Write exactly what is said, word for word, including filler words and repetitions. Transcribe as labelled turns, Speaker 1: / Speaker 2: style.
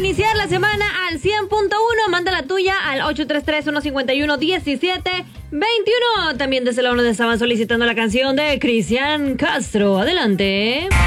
Speaker 1: iniciar la semana al cien punto uno. Manda la tuya al ocho tres tres, uno cinco uno, uno siete dos uno. También desde la uno de estaban solicitando la canción de Cristian Castro. Adelante.